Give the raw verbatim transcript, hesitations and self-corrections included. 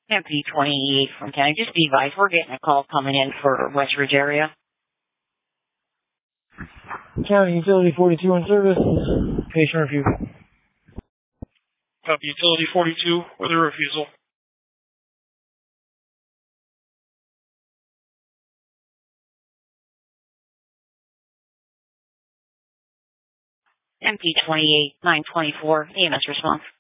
M P twenty-eight from County. Just be advised, we're getting a call coming in for Westridge area. County Utility forty-two on service. Patient refusal. Copy Utility forty-two with a refusal. M P twenty-eight, nine twenty-four, E M S response.